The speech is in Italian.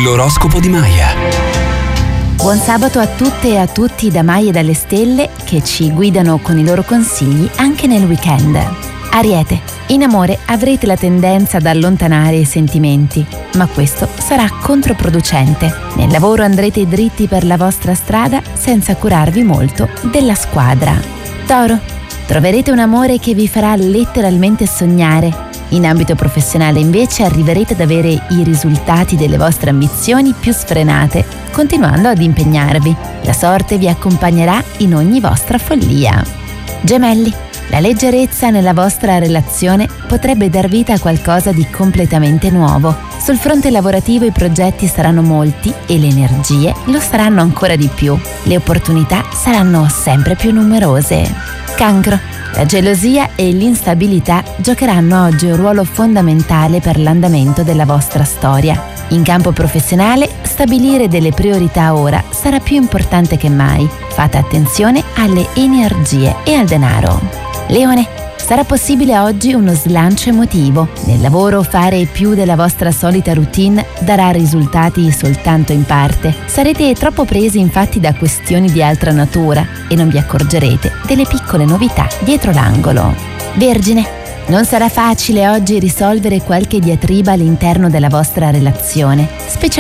L'oroscopo di Maya. Buon sabato a tutte e a tutti da Maya e dalle stelle che ci guidano con i loro consigli anche nel weekend. Ariete, in amore avrete la tendenza ad allontanare i sentimenti, ma questo sarà controproducente. Nel lavoro andrete dritti per la vostra strada senza curarvi molto della squadra. Toro, troverete un amore che vi farà letteralmente sognare. In ambito professionale invece arriverete ad avere i risultati delle vostre ambizioni più sfrenate, continuando ad impegnarvi. La sorte vi accompagnerà in ogni vostra follia. Gemelli, la leggerezza nella vostra relazione potrebbe dar vita a qualcosa di completamente nuovo. Sul fronte lavorativo i progetti saranno molti e le energie lo saranno ancora di più. Le opportunità saranno sempre più numerose. Cancro, la gelosia e l'instabilità giocheranno oggi un ruolo fondamentale per l'andamento della vostra storia. In campo professionale, stabilire delle priorità ora sarà più importante che mai. Fate attenzione alle energie e al denaro. Leone, sarà possibile oggi uno slancio emotivo. Nel lavoro fare più della vostra solita routine darà risultati soltanto in parte. Sarete troppo presi infatti da questioni di altra natura e non vi accorgerete delle piccole novità dietro l'angolo. Vergine, non sarà facile oggi risolvere qualche diatriba all'interno della vostra relazione, specialmente